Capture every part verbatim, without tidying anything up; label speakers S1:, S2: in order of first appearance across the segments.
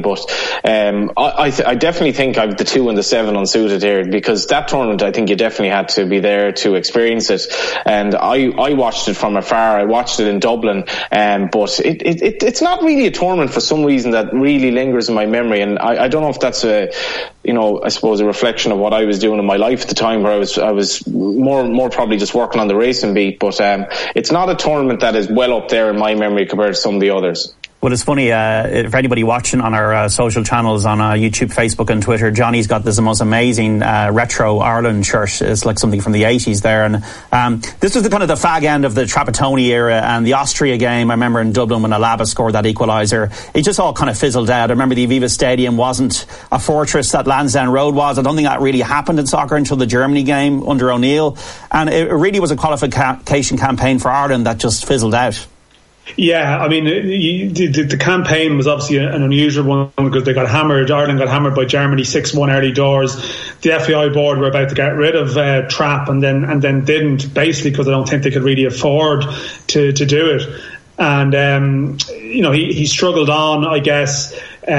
S1: But um, I, I, th- I definitely think I've the two and the seven unsuited here, because that tournament, I think you definitely had to be there to experience it. And I, I watched it from afar. I watched it in Dublin, um, but it, it, it, it's not really a tournament for some reason that really lingers in my memory. And I, I don't know if that's a, you know, I suppose a reflection of what I was doing in my life at the time, where I was, I was more, more probably just working on the racing beat. But um, it's not a tournament that is well up there in my memory compared to some of the others.
S2: Well, it's funny, uh, for anybody watching on our uh, social channels on uh, YouTube, Facebook and Twitter, Johnny's got this most amazing uh, retro Ireland shirt. It's like something from the eighties there. And um, this was the kind of the fag end of the Trapattoni era and the Austria game. I remember in Dublin when Alaba scored that equaliser. It just all kind of fizzled out. I remember the Aviva Stadium wasn't a fortress that Lansdowne Road was. I don't think that really happened in soccer until the Germany game under O'Neill. And it really was a qualification campaign for Ireland that just fizzled out.
S3: Yeah, I mean, the, the, the campaign was obviously an unusual one because they got hammered. Ireland got hammered by Germany six one early doors. The F A I board were about to get rid of uh, Trapp and then and then didn't, basically because I don't think they could really afford to, to do it. And, um, you know, he, he struggled on, I guess.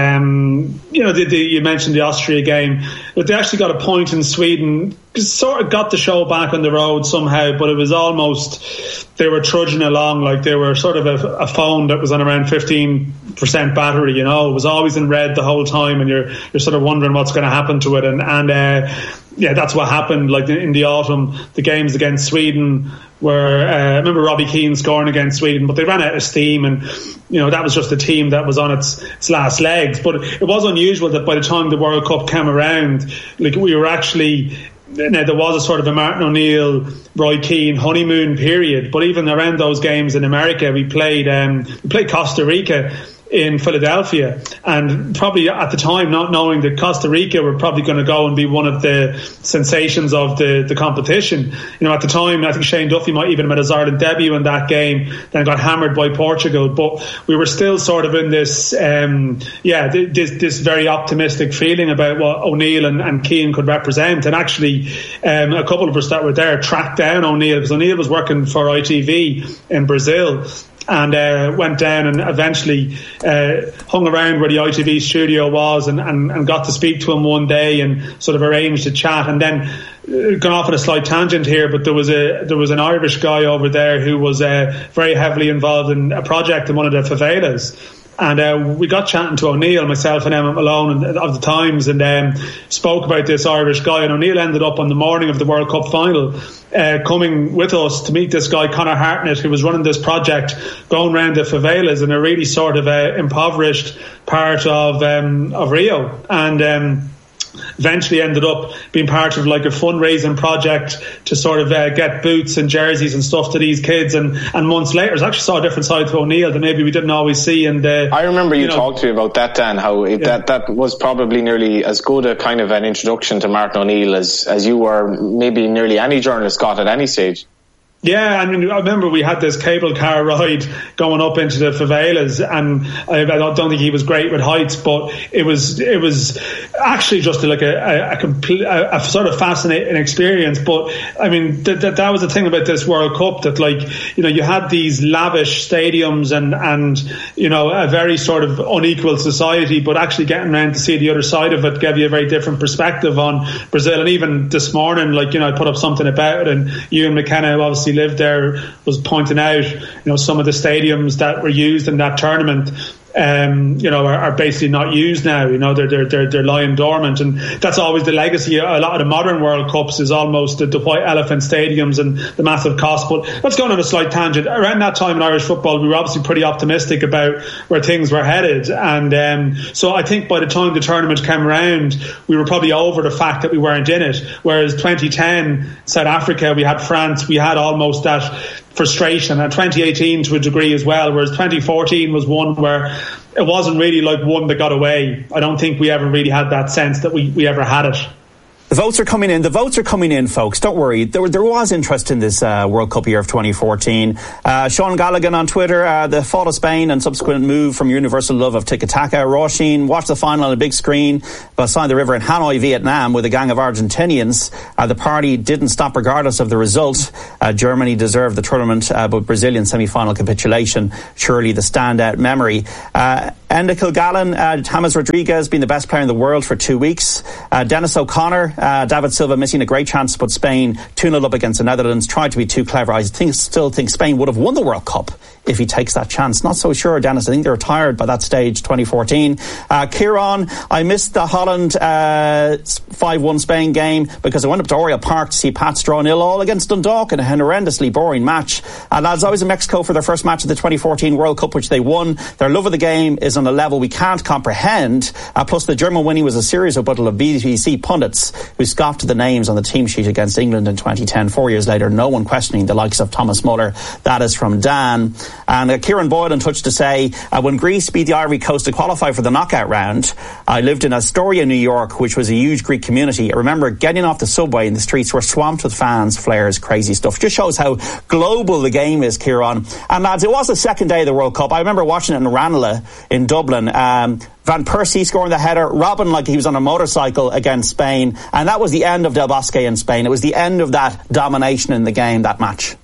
S3: Um, you know, the, the, you mentioned the Austria game, but they actually got a point in Sweden, sort of got the show back on the road somehow, but it was almost, they were trudging along like they were sort of a, a phone that was on around fifteen percent battery, you know, it was always in red the whole time, and you're you're sort of wondering what's going to happen to it. And, and uh, yeah, that's what happened. Like in the autumn, the games against Sweden were, uh, I remember Robbie Keane scoring against Sweden, but they ran out of steam, and you know, that was just a team that was on its, its last legs. But it was unusual that by the time the World Cup came around, like we were actually, now there was a sort of a Martin O'Neill, Roy Keane honeymoon period, but even around those games in America, we played um, we played Costa Rica in Philadelphia, and probably at the time not knowing that Costa Rica were probably going to go and be one of the sensations of the, the competition. You know, at the time I think Shane Duffy might even have made his Ireland debut in that game, then got hammered by Portugal, but we were still sort of in this um, yeah this, this very optimistic feeling about what O'Neill and, and Keane could represent. And actually um, a couple of us that were there tracked down O'Neill, because O'Neill was working for I T V in Brazil, and uh, went down and eventually uh, hung around where the I T V studio was, and, and, and got to speak to him one day and sort of arranged a chat. And then uh, gone off on a slight tangent here, but there was a there was an Irish guy over there who was uh, very heavily involved in a project in one of the favelas. And uh, we got chatting to O'Neill, myself and Emma Malone of the Times, and um, spoke about this Irish guy. And O'Neill ended up on the morning of the World Cup final uh, coming with us to meet this guy, Conor Hartnett, who was running this project going around the favelas in a really sort of uh, impoverished part of um, of Rio. And um, eventually ended up being part of like a fundraising project to sort of uh, get boots and jerseys and stuff to these kids, and, and months later I actually saw a different side to O'Neill that maybe we didn't always see. And uh,
S1: I remember you, you know, talked to me about that, Dan, how it, yeah. that that was probably nearly as good a kind of an introduction to Martin O'Neill as, as you or maybe nearly any journalist got at any stage.
S3: Yeah, I mean, I remember we had this cable car ride going up into the favelas, and I, I don't think he was great with heights, but it was it was actually just like a a, a, complete, a, a sort of fascinating experience. But I mean, th- th- that was the thing about this World Cup, that like, you know, you had these lavish stadiums and and you know, a very sort of unequal society, but actually getting around to see the other side of it gave you a very different perspective on Brazil. And even this morning, like, you know, I put up something about it, and Ewan McKenna obviously lived there, was pointing out, you know, some of the stadiums that were used in that tournament, um, you know, are, are basically not used now. You know, they're, they're they're they're lying dormant, and that's always the legacy. A lot of the modern World Cups is almost the, the white elephant stadiums and the massive cost. But let's go on a slight tangent. Around that time in Irish football, we were obviously pretty optimistic about where things were headed, and um, so I think by the time the tournament came around, we were probably over the fact that we weren't in it. Whereas twenty ten, South Africa, we had France, we had almost that frustration, and twenty eighteen to a degree as well, whereas twenty fourteen was one where it wasn't really like one that got away. I don't think we ever really had that sense that we, we ever had it.
S2: The votes are coming in. The votes are coming in, folks. Don't worry. There, there was interest in this uh, World Cup year of twenty fourteen. Uh, Sean Galligan on Twitter, uh, the fall of Spain and subsequent move from universal love of tiki-taka. Roisin watched the final on a big screen beside the river in Hanoi, Vietnam, with a gang of Argentinians. Uh, the party didn't stop regardless of the result. Uh, Germany deserved the tournament, uh, but Brazilian semi-final capitulation, surely the standout memory. Uh, Enda Kilgallen, uh, James Rodriguez being the best player in the world for two weeks. Uh, Dennis O'Connor, uh, David Silva missing a great chance to put Spain two nil up against the Netherlands. Tried to be too clever. I think, still think Spain would have won the World Cup if he takes that chance. Not so sure, Dennis. I think they were tired by that stage, twenty fourteen. Uh, Kieran, I missed the Holland uh, five one Spain game because I went up to Oriel Park to see Pats draw nil all against Dundalk in a horrendously boring match. Uh, lads, I was in Mexico for their first match of the twenty fourteen World Cup, which they won. Their love of the game is on a level we can't comprehend. Uh, plus, the German winning was a serious rebuttal of B B C pundits who scoffed at the names on the team sheet against England in twenty ten. Four years later, no one questioning the likes of Thomas Muller. That is from Dan. And uh, Kieran Boylan touched to say, uh, when Greece beat the Ivory Coast to qualify for the knockout round, I lived in Astoria, New York, which was a huge Greek community. I remember getting off the subway and the streets were swamped with fans, flares, crazy stuff. Just shows how global the game is, Kieran. And lads, it was the second day of the World Cup. I remember watching it in Ranelagh in Dublin. Um, Van Persie scoring the header, Robin like he was on a motorcycle against Spain. And that was the end of Del Bosque in Spain. It was the end of that domination in the game, that match.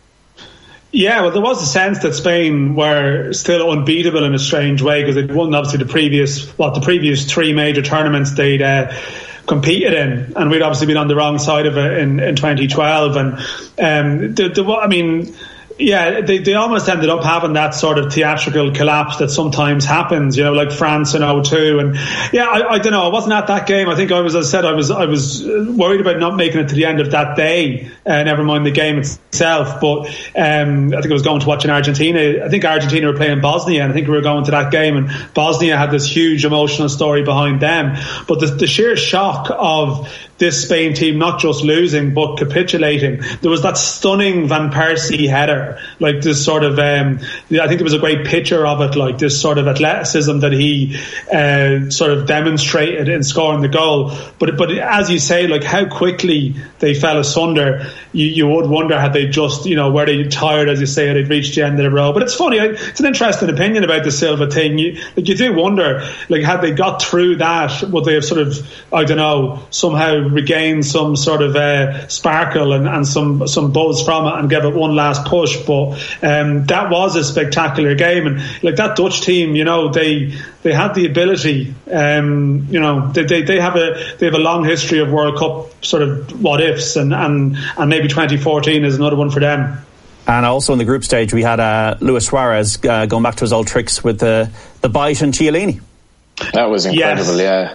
S3: Yeah, well, there was a sense that Spain were still unbeatable in a strange way because they'd won obviously the previous, what, the previous three major tournaments they'd uh, competed in, and we'd obviously been on the wrong side of it in, in twenty twelve. And um, the, the, I mean, yeah, they, they almost ended up having that sort of theatrical collapse that sometimes happens, you know, like France in oh two. And yeah, I, I don't know, I wasn't at that game. I think I was, as I said, I was I was worried about not making it to the end of that day, uh, never mind the game itself. But um, I think I was going to watch in Argentina. I think Argentina were playing Bosnia, and I think we were going to that game, and Bosnia had this huge emotional story behind them. But the, the sheer shock of this Spain team not just losing but capitulating. There was that stunning Van Persie header, like this sort of um, I think there was a great picture of it, like this sort of athleticism that he uh, sort of demonstrated in scoring the goal. But but as you say, like how quickly they fell asunder, you, you would wonder had they just, you know, were they tired, as you say, they'd reached the end of the road. But it's funny, it's an interesting opinion about the Silva thing. You, like you do wonder, like had they got through that, would they have sort of, I don't know, somehow regain some sort of uh, sparkle and, and some some buzz from it and give it one last push. But um, that was a spectacular game, and like that Dutch team, you know, they they had the ability. Um, you know, they, they they have a they have a long history of World Cup sort of what ifs, and and and maybe twenty fourteen is another one for them.
S2: And also in the group stage, we had uh, Luis Suarez uh, going back to his old tricks with the the bite and Chiellini.
S1: That was incredible, yes. Yeah.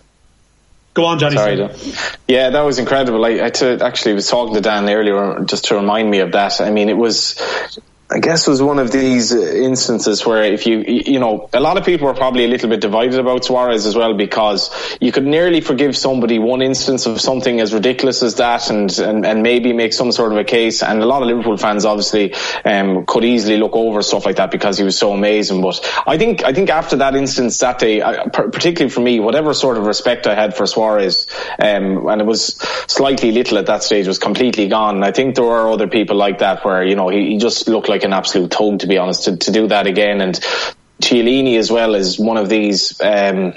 S3: Go on, Johnny.
S1: Sorry, yeah, that was incredible. I, I to, actually was talking to Dan earlier just to remind me of that. I mean, it was, I guess, it was one of these instances where if you, you know, a lot of people were probably a little bit divided about Suarez as well, because you could nearly forgive somebody one instance of something as ridiculous as that and, and, and maybe make some sort of a case. And a lot of Liverpool fans obviously um, could easily look over stuff like that because he was so amazing. But I think, I think after that instance that day, I, particularly for me, whatever sort of respect I had for Suarez, um, and it was slightly little at that stage, was completely gone. I think there were other people like that where, you know, he, he just looked like like an absolute thug, to be honest, to, to do that again. And Chiellini as well is one of these, um,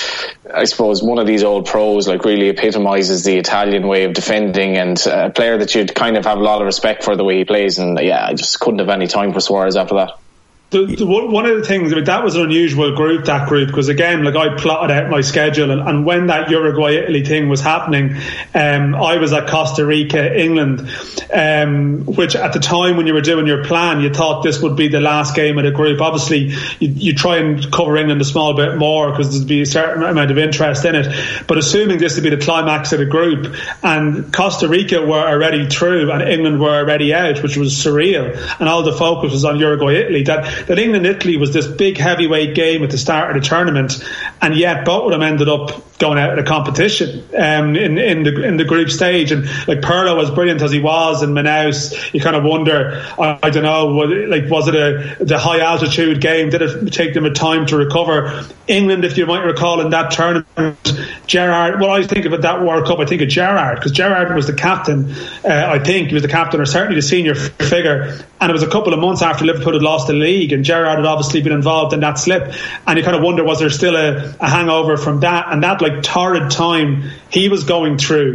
S1: I suppose, one of these old pros, like really epitomises the Italian way of defending, and a player that you'd kind of have a lot of respect for the way he plays. And yeah, I just couldn't have any time for Suarez after that.
S3: The, the, one of the things, I mean, that was an unusual group, that group, because again, like I plotted out my schedule, and, and when that Uruguay-Italy thing was happening, um, I was at Costa Rica, England, um, which at the time when you were doing your plan, you thought this would be the last game of the group. Obviously, you, you try and cover England a small bit more because there'd be a certain amount of interest in it. But assuming this would be the climax of the group, and Costa Rica were already through and England were already out, which was surreal, and all the focus was on Uruguay-Italy, that that England-Italy was this big heavyweight game at the start of the tournament, and yet both of them ended up going out of the competition um, in, in the in the group stage. And like Pirlo, as brilliant as he was in Manaus, you kind of wonder, I, I don't know, like was it a the high altitude game? Did it take them a time to recover? England, if you might recall, in that tournament, Gerrard, well, I think of it, that World Cup, I think of Gerrard, because Gerrard was the captain. uh, I think he was the captain, or certainly the senior figure, and it was a couple of months after Liverpool had lost the league, and Gerrard had obviously been involved in that slip, and you kind of wonder, was there still a, a hangover from that, and that like torrid time he was going through.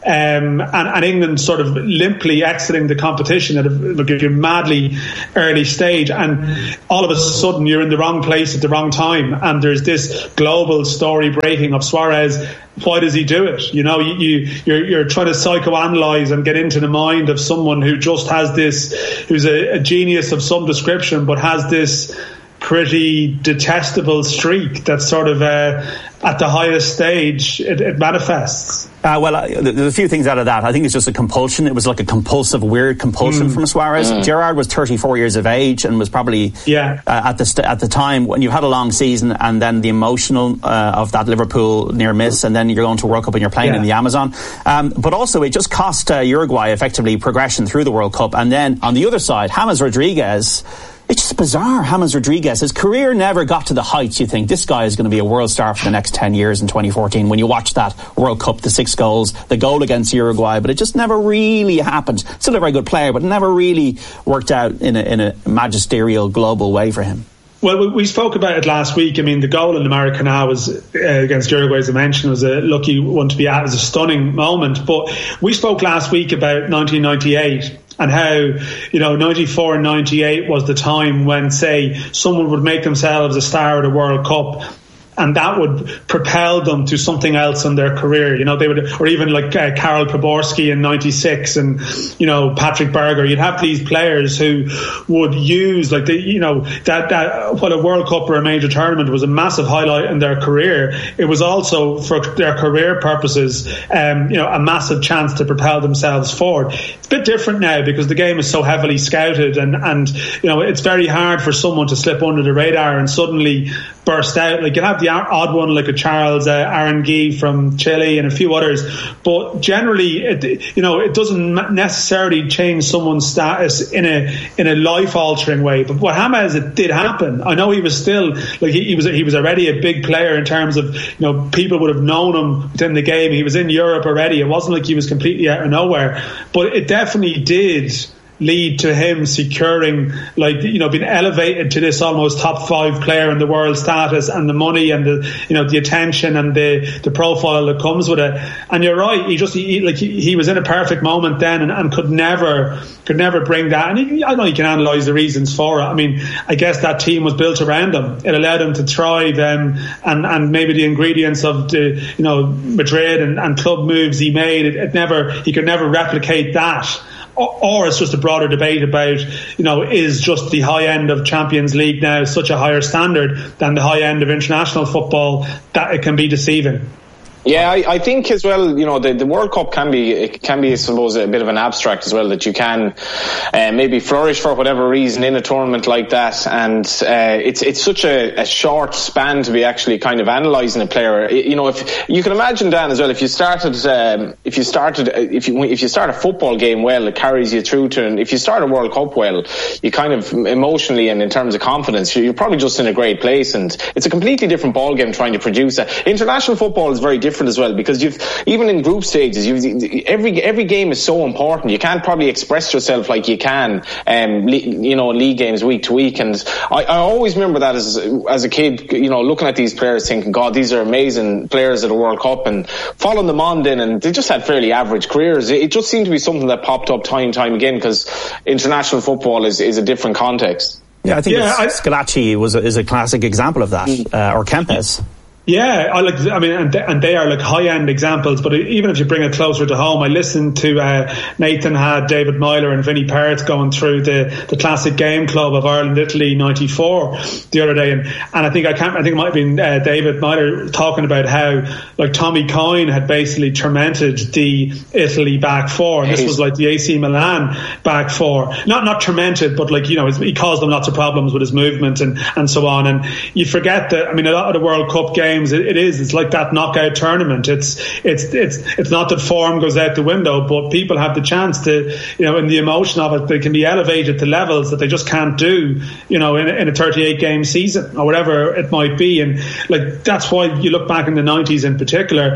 S3: um, and, and England sort of limply exiting the competition at a, like a madly early stage, and all of a sudden you're in the wrong place at the wrong time, and there's this global story breaking of Suarez. Why does he do it? You know, you, you you're, you're trying to psychoanalyze and get into the mind of someone who just has this, who's a, a genius of some description, but has this pretty detestable streak that's sort of uh, at the highest stage it, it manifests.
S2: Uh, well, uh, there's a few things out of that. I think it's just a compulsion. It was like a compulsive, weird compulsion mm. from Suarez. Mm. Gerrard was thirty-four years of age and was probably
S3: yeah.
S2: uh, at the st- at the time when you had a long season, and then the emotional uh, of that Liverpool near miss, and then you're going to World Cup and you're playing yeah. in the Amazon. Um, but also, it just cost uh, Uruguay effectively progression through the World Cup. And then on the other side, James Rodriguez. It's just bizarre. James Rodriguez, his career never got to the heights you think this guy is going to be a world star for the next ten years in twenty fourteen. When you watch that World Cup, the six goals, the goal against Uruguay, but it just never really happened. Still a very good player, but never really worked out in a, in a magisterial global way for him.
S3: Well, we spoke about it last week. I mean, the goal in the Maracanã was uh, against Uruguay, as I mentioned, was a lucky one to be at. It was a stunning moment. But we spoke last week about nineteen ninety-eight and how, you know, ninety-four and ninety-eight was the time when, say, someone would make themselves a star at a World Cup, and that would propel them to something else in their career. You know, they would, or even like uh, Karol Poborski in ninety-six, and you know, Patrick Berger. You'd have these players who would use, like, the, you know, that that what a World Cup or a major tournament was a massive highlight in their career. It was also, for their career purposes, um, you know, a massive chance to propel themselves forward. It's a bit different now because the game is so heavily scouted, and and you know, it's very hard for someone to slip under the radar and suddenly burst out. Like, you have the odd one like a Charles uh, Arangui from Chile and a few others, but generally, it, you know, it doesn't necessarily change someone's status in a in a life altering way. But what James, it did happen. I know he was still like he, he was he was already a big player in terms of, you know, people would have known him within the game. He was in Europe already. It wasn't like he was completely out of nowhere, but it definitely did lead to him securing, like, you know, being elevated to this almost top five player in the world status, and the money and the, you know, the attention and the the profile that comes with it. And you're right, he just he, like he, he was in a perfect moment then, and, and could never could never bring that. And he, I know you can analyse the reasons for it. I mean, I guess that team was built around him. It allowed him to thrive, um, and and maybe the ingredients of the, you know, Madrid and, and club moves he made, it, it never he could never replicate that. Or it's just a broader debate about, you know, is just the high end of Champions League now such a higher standard than the high end of international football that it can be deceiving?
S1: Yeah, I, I think as well, you know, the, the World Cup can be, it can be, I suppose, a bit of an abstract as well, that you can uh, maybe flourish for whatever reason in a tournament like that. And uh, it's it's such a, a short span to be actually kind of analysing a player. You know, if you can imagine, Dan, as well, if you started, um, if you started, if you if you start a football game well, it carries you through to, and if you start a World Cup well, you kind of emotionally and in terms of confidence, you're probably just in a great place. And it's a completely different ball game trying to produce that. International football is very different. different as well, because you've, even in group stages, you've, every every game is so important. You can't probably express yourself like you can, um, you know, league games week to week. And I, I always remember that as as a kid, you know, looking at these players, thinking, God, these are amazing players at the World Cup, and following them on then, and they just had fairly average careers. It just seemed to be something that popped up time and time again, because international football is is a different context.
S2: Yeah, I think yeah, I, Scalacci was a, is a classic example of that, uh, or Kempes.
S3: Yeah, I like. I mean, and they, and they are like high-end examples. But even if you bring it closer to home, I listened to uh, Nathan had David Myler and Vinnie Perez going through the, the classic game club of Ireland Italy ninety-four the other day, and and I think I can't. I think it might have been uh, David Myler talking about how, like, Tommy Coyne had basically tormented the Italy back four, and this was like the A C Milan back four. Not not tormented, but like, you know, he caused them lots of problems with his movement and and so on. And you forget that. I mean, a lot of the World Cup games. It, it is. It's like that knockout tournament. It's it's it's it's not that form goes out the window, but people have the chance to, you know, in the emotion of it, they can be elevated to levels that they just can't do, you know, in, in a thirty-eight game season or whatever it might be. And like, that's why you look back in the nineties in particular,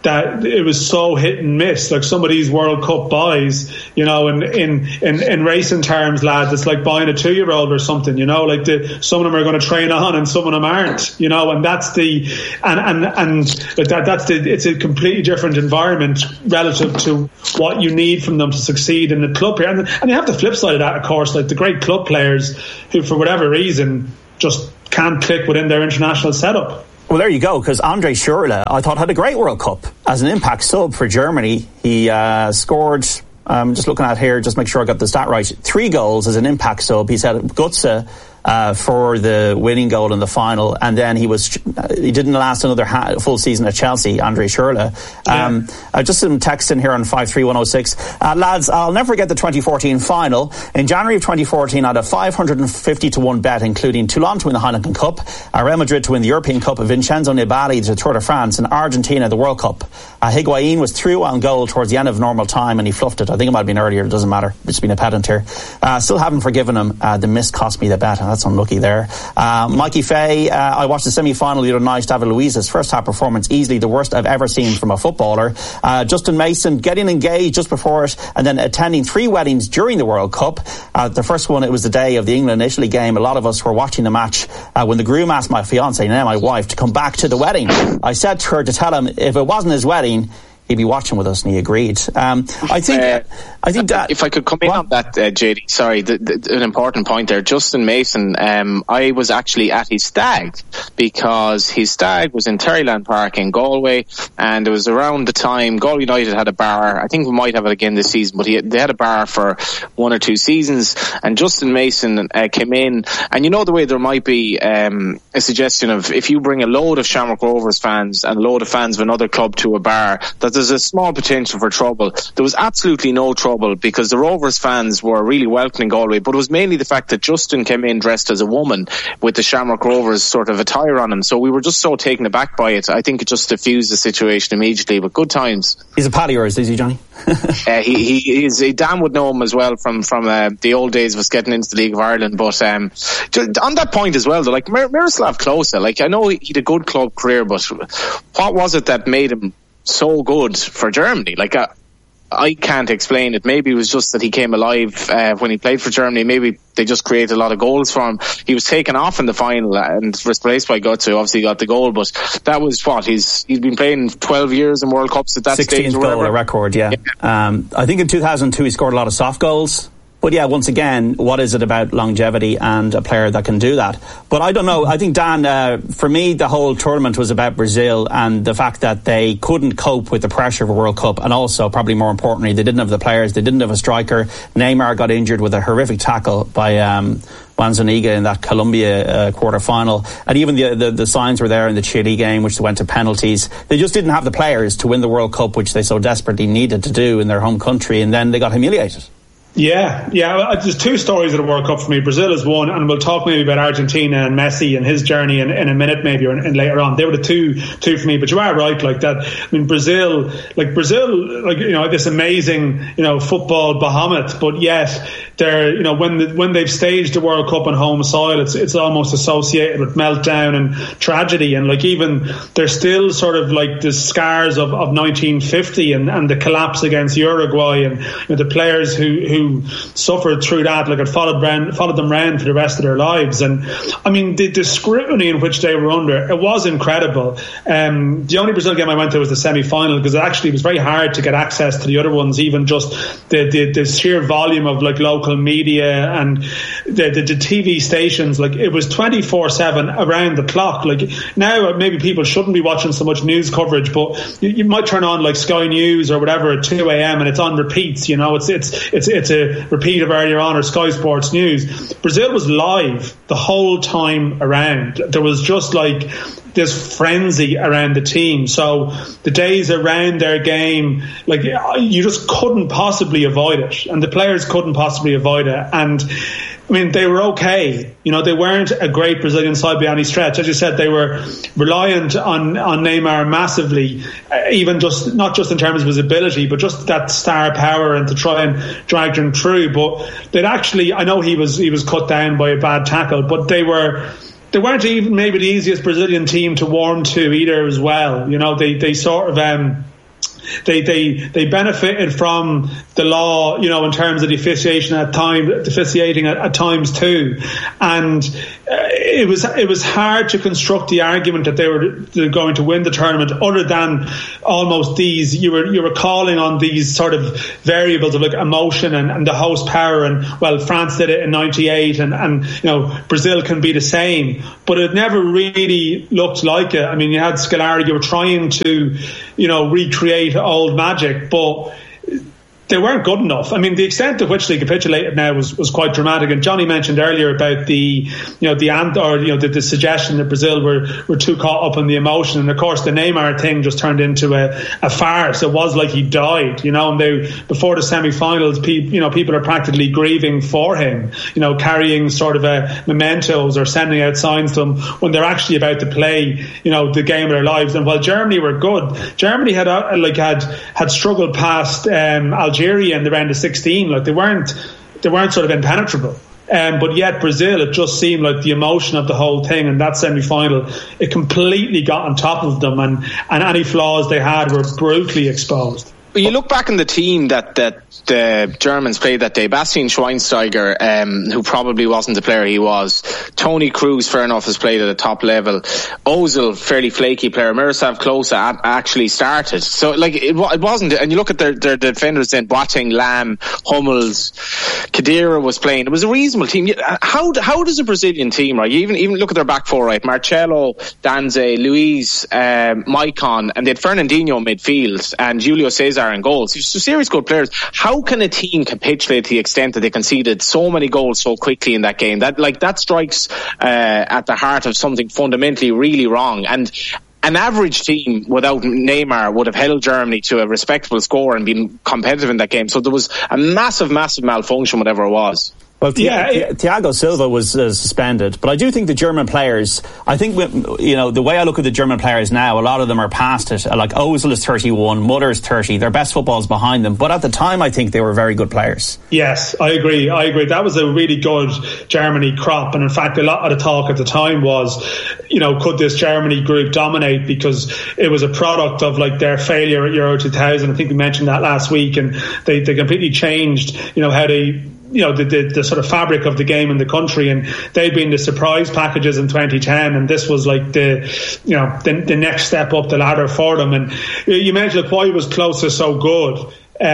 S3: that it was so hit and miss. Like some of these World Cup buys, you know, in in in, in racing terms, lads, it's like buying a two-year-old or something. You know, like the, some of them are going to train on and some of them aren't. You know, and that's the and and and that that's the it's a completely different environment relative to what you need from them to succeed in the club here. And, and you have the flip side of that, of course, like the great club players who, for whatever reason, just can't click within their international setup.
S2: Well, there you go, because Andre Schürrle, I thought, had a great World Cup as an impact sub for Germany. He uh, scored, I'm um, just looking at here, just make sure I got the stat right, three goals as an impact sub. He's had Gutze Uh, for the winning goal in the final, and then he was he didn't last another ha- full season at Chelsea, Andre Schürrle. Um, yeah. uh, just some text in here on five three one oh six. Uh, lads, I'll never forget the twenty fourteen final. In January of twenty fourteen, I had a five hundred fifty to one bet, including Toulon to win the Heineken Cup, uh, Real Madrid to win the European Cup, Vincenzo Nibali to the Tour de France, and Argentina the World Cup. Uh, Higuain was through on goal towards the end of normal time, and he fluffed it. I think it might have been earlier, it doesn't matter. It's been a pedant here. Uh, still haven't forgiven him. Uh, the miss cost me the bet, and that's unlucky there. Uh, Mikey Fay, uh, I watched the semi-final the other night. David Luiz's first half performance, easily the worst I've ever seen from a footballer. Uh, Justin Mason getting engaged just before it, and then attending three weddings during the World Cup. Uh, the first one, it was the day of the England-Italy game. A lot of us were watching the match uh, when the groom asked my fiancée, now my wife, to come back to the wedding. I said to her to tell him if it wasn't his wedding, he'd be watching with us, and he agreed. Um, I think, uh, I think that
S1: if I could come in what? on that, uh, J D, sorry, the, the, an important point there. Justin Mason, um, I was actually at his stag because his stag was in Terryland Park in Galway, and it was around the time Galway United had a bar. I think we might have it again this season, but he, they had a bar for one or two seasons, and Justin Mason uh, came in, and you know the way there might be um, a suggestion of if you bring a load of Shamrock Rovers fans and a load of fans of another club to a bar, that there's a small potential for trouble. There was absolutely no trouble because the Rovers fans were really welcoming Galway, but it was mainly the fact that Justin came in dressed as a woman with the Shamrock Rovers sort of attire on him, so we were just so taken aback by it. I think it just diffused the situation immediately, but good times.
S2: He's a pal of yours, is he, Johnny?
S1: uh, he, he is. Dan would know him as well from, from uh, the old days of us getting into the League of Ireland, but um, on that point as well, though, like Mir- Miroslav Klose, like I know he had a good club career, but what was it that made him so good for Germany? Like uh, I can't explain it. Maybe it was just that he came alive uh, when he played for Germany. Maybe they just created a lot of goals for him. He was taken off in the final and replaced by Götze, who obviously got the goal, but that was what he's he's been playing twelve years in World Cups at that stage.
S2: sixteenth goal, a record, yeah. yeah. Um, I think in two thousand two he scored a lot of soft goals. But yeah, once again, what is it about longevity and a player that can do that? But I don't know. I think, Dan, uh, for me, the whole tournament was about Brazil and the fact that they couldn't cope with the pressure of a World Cup. And also, probably more importantly, they didn't have the players. They didn't have a striker. Neymar got injured with a horrific tackle by um, Juan Zuniga in that Colombia uh, quarter-final. And even the, the the signs were there in the Chile game, which went to penalties. They just didn't have the players to win the World Cup, which they so desperately needed to do in their home country. And then they got humiliated.
S3: Yeah, yeah. There's two stories of the World Cup for me. Brazil is one, and we'll talk maybe about Argentina and Messi and his journey in, in a minute, maybe, or in, in later on. They were the two, two for me. But you are right, like that. I mean, Brazil, like Brazil, like you know, this amazing, you know, football behemoth. But yet, they're, you know, when the, when they've staged the World Cup on home soil, it's it's almost associated with meltdown and tragedy. And like even they're still sort of like the scars of, of nineteen fifty and, and the collapse against Uruguay and you know, the players who who suffered through that, like it followed, round, followed them round for the rest of their lives. And I mean, the, the scrutiny in which they were under, it was incredible. Um, the only Brazil game I went to was the semi-final because it actually was very hard to get access to the other ones, even just the, the, the sheer volume of like local media and the, the, the T V stations. Like it was twenty-four seven around the clock. Like now maybe people shouldn't be watching so much news coverage, but you, you might turn on like Sky News or whatever at two a.m. and it's on repeats. You know, it's it's it's it's a repeat of earlier on or Sky Sports News. Brazil was live the whole time around. There was just like this frenzy around the team. So the days around their game, like you just couldn't possibly avoid it, and the players couldn't possibly avoid it. And I mean, they were okay. You know, they weren't a great Brazilian side by any stretch. As you said, they were reliant on, on Neymar massively, uh, even just, not just in terms of his ability, but just that star power and to try and drag them through. But they'd actually, I know he was, he was cut down by a bad tackle, but they were, they weren't even maybe the easiest Brazilian team to warm to either as well. You know, they, they sort of, um, They they they benefited from the law, you know, in terms of the officiation at time, the officiating at, at times too, and uh, it was it was hard to construct the argument that they were they're going to win the tournament, other than almost these you were you were calling on these sort of variables of like emotion and, and the host power, and well, France did it in ninety-eight, and and you know Brazil can be the same, but it never really looked like it. I mean, you had Scolari, you were trying to, you know, recreate old magic, but they weren't good enough. I mean, the extent to which they capitulated now was, was quite dramatic. And Johnny mentioned earlier about the, you know, the or you know the, the suggestion that Brazil were, were too caught up in the emotion. And of course, the Neymar thing just turned into a, a farce. It was like he died, you know. And they before the semi-finals, people, you know, people are practically grieving for him, you know, carrying sort of a mementos or sending out signs to him when they're actually about to play, you know, the game of their lives. And while Germany were good, Germany had uh, like had had struggled past um, Algeria in the round of sixteen. Like they weren't they weren't sort of impenetrable, um, but yet Brazil, it just seemed like the emotion of the whole thing in that semi-final, it completely got on top of them, and and any flaws they had were brutally exposed.
S1: You look back in the team that, that the Germans played that day. Bastian Schweinsteiger, um, who probably wasn't the player he was. Toni Kroos, fair enough, has played at a top level. Ozil, fairly flaky player. Miroslav Klose actually started. So, like, it, it wasn't. And you look at their, their defenders then, Boateng, Lam, Hummels, Khedira was playing. It was a reasonable team. How how does a Brazilian team, right? You even even look at their back four, right? Marcelo, Danze, Luiz, um, Maicon, and they had Fernandinho in midfield and Julio Cesar and goals. It's serious good players. How can a team capitulate to the extent that they conceded so many goals so quickly in that game? That like that strikes uh, at the heart of something fundamentally really wrong. And an average team without Neymar would have held Germany to a respectable score and been competitive in that game. So there was a massive, massive malfunction, whatever it was.
S2: Well, Thi- yeah, it, Thiago Silva was uh, suspended, but I do think the German players, I think, you know, the way I look at the German players now, a lot of them are past it. Like Ozil is thirty-one, Muller is thirty, their best football's behind them, but at the time I think they were very good players.
S3: Yes, I agree, I agree. That was a really good Germany crop, and in fact a lot of the talk at the time was, you know, could this Germany group dominate, because it was a product of like their failure at Euro two thousand. I think we mentioned that last week, and they, they completely changed, you know, how they, you know, the, the, the sort of fabric of the game in the country, and they'd been the surprise packages in twenty ten, and this was like the, you know, the, the next step up the ladder for them. And you mentioned like, why was Klose so good?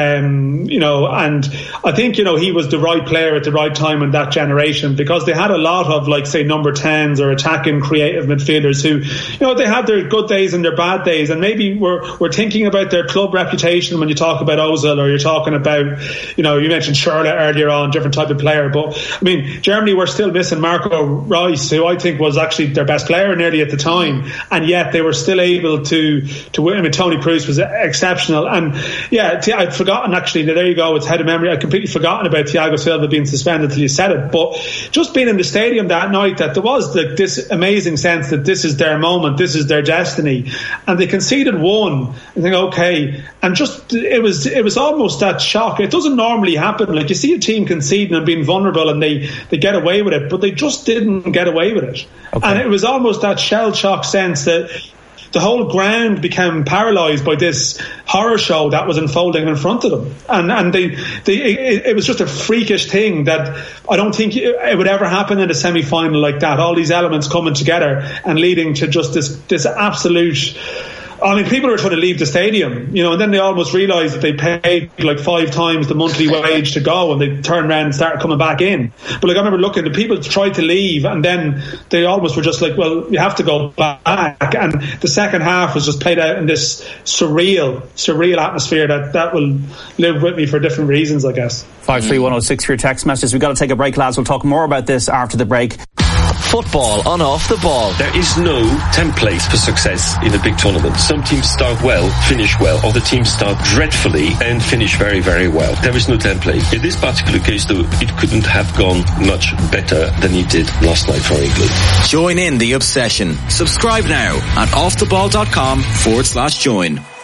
S3: Um, you know, and I think, you know, he was the right player at the right time in that generation, because they had a lot of, like, say, number tens or attacking creative midfielders who, you know, they had their good days and their bad days, and maybe we're, we're thinking about their club reputation when you talk about Ozil, or you're talking about, you know, you mentioned Schürrle earlier on, different type of player, but I mean, Germany were still missing Marco Reus, who I think was actually their best player nearly at the time, and yet they were still able to, to win. I mean, Toni Kroos was exceptional, and yeah, I forgotten actually. There you go. It's head of memory. I'd completely forgotten about Thiago Silva being suspended until you said it. But just being in the stadium that night, that there was the, this amazing sense that this is their moment, this is their destiny, and they conceded one. I think okay, and just it was it was almost that shock. It doesn't normally happen. Like you see a team conceding and being vulnerable, and they they get away with it, but they just didn't get away with it. Okay. And it was almost that shell shock sense that the whole ground became paralysed by this horror show that was unfolding in front of them, and and they, they it, it was just a freakish thing that I don't think it would ever happen in a semi-final like that. All these elements coming together and leading to just this this absolute. I mean, people were trying to leave the stadium, you know, and then they almost realised that they paid like five times the monthly wage to go, and they turned around and started coming back in. But like I remember looking, the people tried to leave, and then they almost were just like, well, you have to go back. And the second half was just played out in this surreal, surreal atmosphere that, that will live with me for different reasons, I guess.
S2: five three one oh six for your text messages. We've got to take a break, lads. We'll talk more about this after the break.
S4: Football on Off the Ball.
S5: There is no template for success in a big tournament. Some teams start well, finish well. Other teams start dreadfully and finish very, very well. There is no template. In this particular case, though, it couldn't have gone much better than it did last night for England.
S4: Join in the obsession. Subscribe now at offtheball.com forward slash join.